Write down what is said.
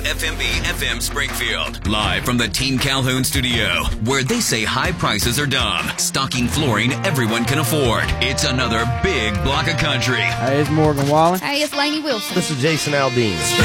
WFMB FM Springfield. Live from the Team Calhoun studio, where they say high prices are dumb. Stocking flooring everyone can afford. It's another big block of country. Hey, it's Morgan Wallen. Hey, it's Lainey Wilson. This is Jason Aldean.